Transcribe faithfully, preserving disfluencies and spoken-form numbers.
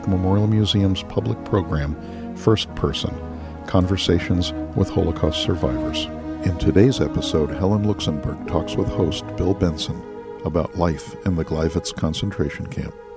Holocaust Memorial Museum's public program, First Person, Conversations with Holocaust Survivors. In today's episode, Helen Luxenberg talks with host Bill Benson about life in the Gleiwitz concentration camp.